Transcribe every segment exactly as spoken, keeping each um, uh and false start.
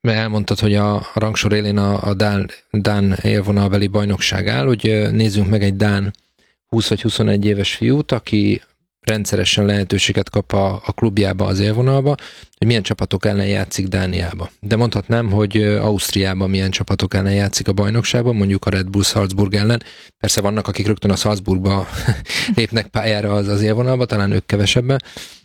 elmondtad, hogy a, a rangsor élén a, a Dán, Dán élvonalbeli bajnokság áll, hogy nézzünk meg egy Dán húsz vagy huszonegy éves fiút, aki rendszeresen lehetőséget kap a, a klubjába, az élvonalba, hogy milyen csapatok ellen játszik Dániába. De mondhatnám, hogy Ausztriában milyen csapatok ellen játszik a bajnokságban, mondjuk a Red Bull Salzburg ellen. Persze vannak, akik rögtön a Salzburgba lépnek pályára az, az élvonalba, talán ők kevesebben.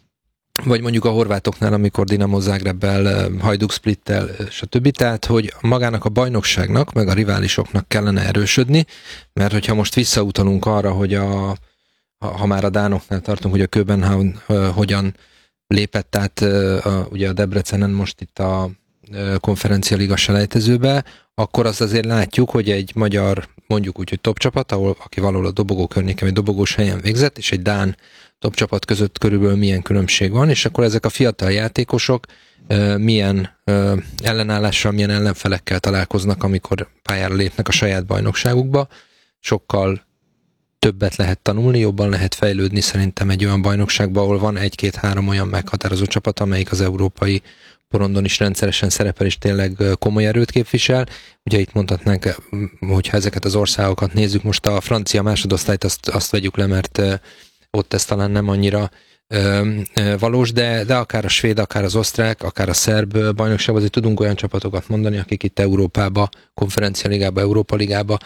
Vagy mondjuk a horvátoknál, amikor Dinamo Zágrebbel, Hajduk Splittel, stb. Tehát, hogy magának a bajnokságnak, meg a riválisoknak kellene erősödni, mert hogyha most visszautalunk arra, hogy a ha már a dánoknál tartunk, hogy a Köbenhavn uh, hogyan lépett át uh, a, ugye a Debrecenen most itt a uh, konferencia liga selejtezőbe, akkor azt azért látjuk, hogy egy magyar, mondjuk úgy, hogy top csapat, ahol, aki valahol a dobogó környéken, vagy dobogós helyen végzett, és egy dán top csapat között körülbelül milyen különbség van, és akkor ezek a fiatal játékosok uh, milyen uh, ellenállással, milyen ellenfelekkel találkoznak, amikor pályára lépnek a saját bajnokságukba. Sokkal többet lehet tanulni, jobban lehet fejlődni szerintem egy olyan bajnokságban, ahol van egy-két-három olyan meghatározó csapat, amelyik az európai porondon is rendszeresen szerepel, és tényleg komoly erőt képvisel. Ugye itt mondhatnánk, hogyha ezeket az országokat nézzük, most a francia másodosztályt azt, azt vegyük le, mert ott ez talán nem annyira ö, ö, valós, de, de akár a svéd, akár az osztrák, akár a szerb bajnokságban, azért tudunk olyan csapatokat mondani, akik itt Európába, konferencia ligába, Európa ligába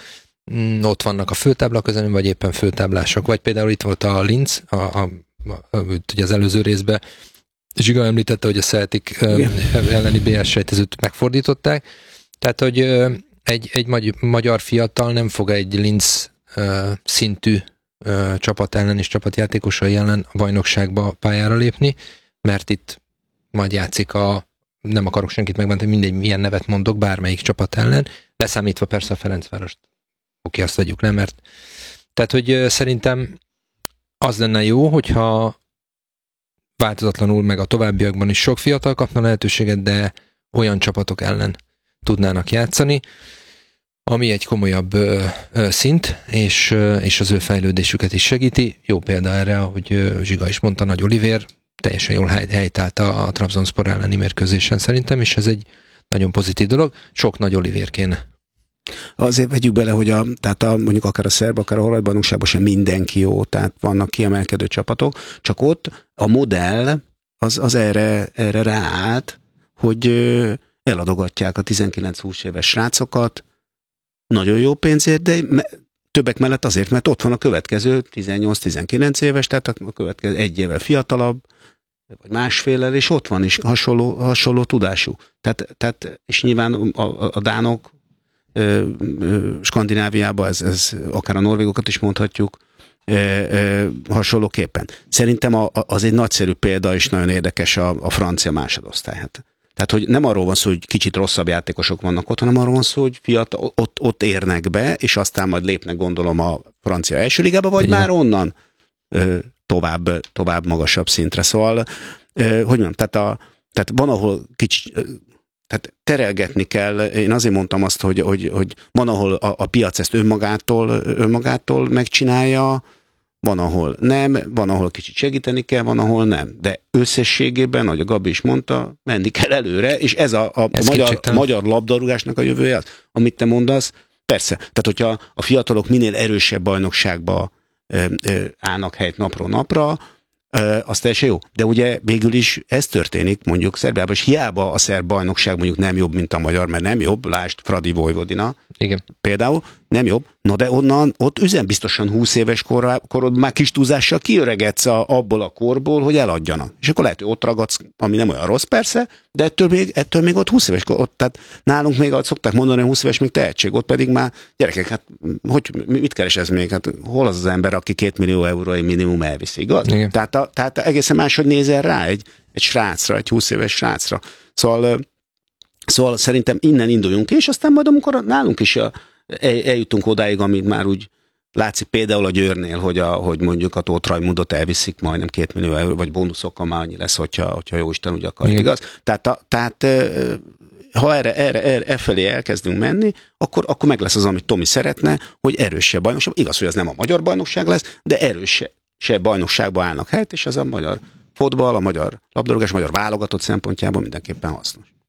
ott vannak a főtábla közön, vagy éppen főtáblások. Vagy például itt volt a Linz, a, a, a, ugye az előző részben Zsiga említette, hogy a Celtic Igen. elleni bé es sejtezőt megfordították. Tehát, hogy egy, egy magyar fiatal nem fog egy Linz szintű csapat ellen és csapatjátékosai ellen a bajnokságba pályára lépni, mert itt majd játszik a, nem akarok senkit megbántani, mindegy milyen nevet mondok, bármelyik csapat ellen, leszámítva persze a Ferencvárost. Oké, azt vegyük le, mert tehát, hogy szerintem az lenne jó, hogyha változatlanul meg a továbbiakban is sok fiatal kapna lehetőséget, de olyan csapatok ellen tudnának játszani, ami egy komolyabb ö, ö, szint, és, ö, és az ő fejlődésüket is segíti. Jó példa erre, ahogy ö, Zsiga is mondta, Nagy Olivér teljesen jól hely, helytált a, a Trabzonspor elleni mérkőzésen szerintem, és ez egy nagyon pozitív dolog. Sok Nagy Olivér kéne. Azért vegyük bele, hogy a, tehát a, mondjuk akár a szerb, akár a holland bajnokságban sem mindenki jó, tehát vannak kiemelkedő csapatok, csak ott a modell az, az erre, erre ráállt, hogy eladogatják a tizenkilenc-húsz éves srácokat, nagyon jó pénzért, de többek mellett azért, mert ott van a következő tizennyolc-tizenkilenc éves, tehát a következő egy évvel fiatalabb, vagy másfélel, és ott van is hasonló, hasonló tudású. Tehát, tehát, és nyilván a, a dánok Ö, ö, Skandináviában, ez, ez akár a norvégokat is mondhatjuk, ö, ö, hasonlóképpen. Szerintem a, a, az egy nagyszerű példa, és nagyon érdekes a, a francia másodosztály. Hát, tehát, hogy nem arról van szó, hogy kicsit rosszabb játékosok vannak ott, hanem arról van szó, hogy fiatal, ott, ott érnek be, és aztán majd lépnek, gondolom, a francia első ligába, vagy Igen. már onnan ö, tovább, tovább magasabb szintre. Szóval, ö, hogy mondjam, tehát, a, tehát van, ahol kicsit tehát terelgetni kell, én azért mondtam azt, hogy, hogy, hogy van, ahol a, a piac ezt önmagától, önmagától megcsinálja, van, ahol nem, van, ahol kicsit segíteni kell, van, ahol nem. De összességében, ahogy a Gabi is mondta, menni kell előre, és ez a, a ez magyar, magyar labdarúgásnak a jövője az, amit te mondasz. Persze, tehát hogyha a fiatalok minél erősebb bajnokságba ö, ö, állnak helyt napról napra, az teljesen jó. De ugye végül is ez történik, mondjuk Szerbiában, és hiába a szerb bajnokság mondjuk nem jobb, mint a magyar, mert nem jobb, lásd Fradi Vojvodina. Igen. Például nem jobb, no de onnan, ott üzenbiztosan húsz éves korod, korod már kis túlzással kiöregedsz a, abból a korból, hogy eladjanak. És akkor lehet, hogy ott ragadsz, ami nem olyan rossz persze, de ettől még, ettől még ott húsz éves kor, ott, tehát nálunk még azt szokták mondani, hogy húsz éves még tehetség, ott pedig már gyerekek, hát hogy, mit keres ez még? Hát hol az az ember, aki két millió eurói minimum elviszi, igaz? Igen. Tehát, a, tehát egészen máshogy nézel rá egy, egy srácra, egy húsz éves srácra. Szóval, szóval szerintem innen induljunk ki, és aztán majd amikor nálunk is a eljutunk odáig, amit már úgy látszik például a Győrnél, hogy, a, hogy mondjuk a Tóth Rajmundot elviszik majdnem két millió euró, vagy bónuszokkal már annyi lesz, hogyha, hogyha Jóisten úgy akar, igaz? Tehát, a, tehát ha erre, erre, erre e felé elkezdünk menni, akkor, akkor meg lesz az, amit Tomi szeretne, hogy erősebb bajnokság. Igaz, hogy ez nem a magyar bajnokság lesz, de erősebb bajnokságba állnak helyt, és az a magyar fotball, a magyar labdarúgás, a magyar válogatott szempontjából mindenképpen hasznos.